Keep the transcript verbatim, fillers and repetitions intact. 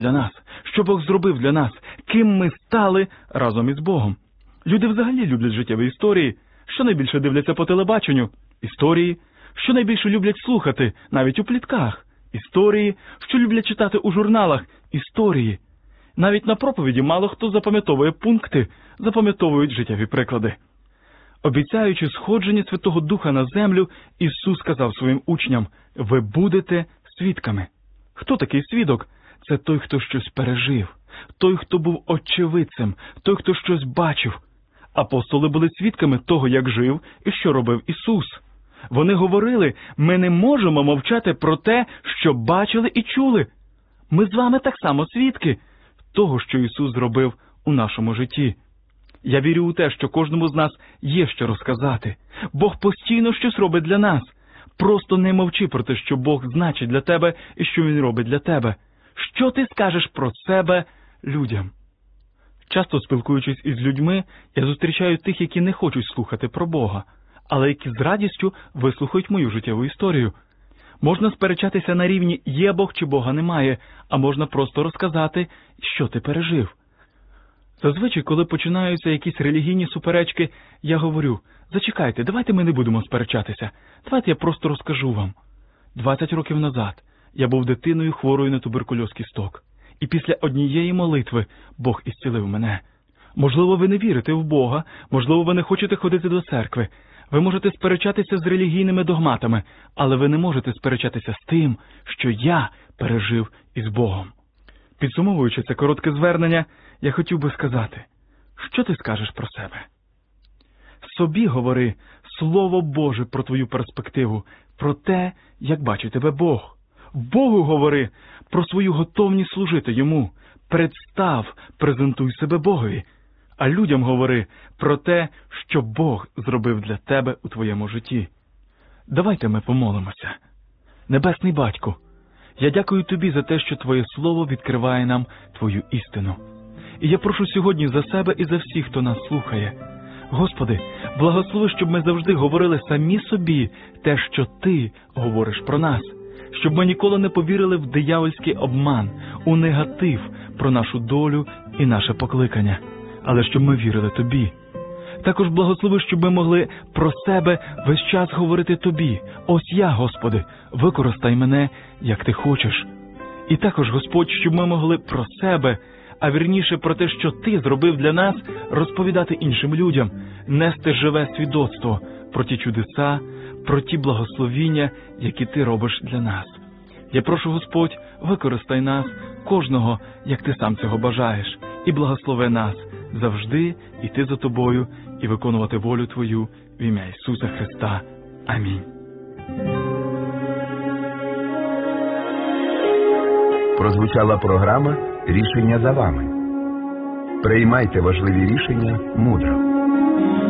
для нас, що Бог зробив для нас, ким ми стали разом із Богом. Люди взагалі люблять життєві історії, що найбільше дивляться по телебаченню – історії, що найбільше люблять слухати, навіть у плітках – історії, що люблять читати у журналах – історії. Навіть на проповіді мало хто запам'ятовує пункти, запам'ятовують життєві приклади. Обіцяючи сходження Святого Духа на землю, Ісус сказав своїм учням: «Ви будете свідками». Хто такий свідок? Це той, хто щось пережив, той, хто був очевидцем, той, хто щось бачив. Апостоли були свідками того, як жив і що робив Ісус. Вони говорили: «Ми не можемо мовчати про те, що бачили і чули». Ми з вами так само свідки того, що Ісус зробив у нашому житті. Я вірю у те, що кожному з нас є що розказати. Бог постійно щось робить для нас. Просто не мовчи про те, що Бог значить для тебе і що Він робить для тебе. Що ти скажеш про себе людям? Часто спілкуючись із людьми, я зустрічаю тих, які не хочуть слухати про Бога, але які з радістю вислухають мою життєву історію. Можна сперечатися на рівні «є Бог» чи «Бога немає», а можна просто розказати, що ти пережив. Зазвичай, коли починаються якісь релігійні суперечки, я говорю: «Зачекайте, давайте ми не будемо сперечатися, давайте я просто розкажу вам. Двадцять років назад я був дитиною, хворою на туберкульоз кісток. І після однієї молитви Бог ісцілив мене. Можливо, ви не вірите в Бога, можливо, ви не хочете ходити до церкви. Ви можете сперечатися з релігійними догматами, але ви не можете сперечатися з тим, що я пережив із Богом». Підсумовуючи це коротке звернення, я хотів би сказати: що ти скажеш про себе? Собі говори Слово Боже про твою перспективу, про те, як бачить тебе Бог. Богу говори про свою готовність служити Йому. Представ, презентуй себе Богові. А людям говори про те, що Бог зробив для тебе у твоєму житті. Давайте ми помолимося. Небесний Батько, я дякую Тобі за те, що Твоє Слово відкриває нам Твою істину. І я прошу сьогодні за себе і за всіх, хто нас слухає. Господи, благослови, щоб ми завжди говорили самі собі те, що Ти говориш про нас. Щоб ми ніколи не повірили в диявольський обман, у негатив про нашу долю і наше покликання, але щоб ми вірили Тобі. Також благослови, щоб ми могли про себе весь час говорити Тобі: «Ось я, Господи, використай мене, як Ти хочеш». І також, Господь, щоб ми могли про себе, а вірніше про те, що Ти зробив для нас, розповідати іншим людям, нести живе свідоцтво про ті чудеса, про ті благословіння, які Ти робиш для нас. Я прошу, Господь, використай нас, кожного, як Ти сам цього бажаєш, і благослови нас завжди йти за Тобою і виконувати волю Твою в ім'я Ісуса Христа. Амінь. Прозвучала програма «Рішення за вами». Приймайте важливі рішення мудро.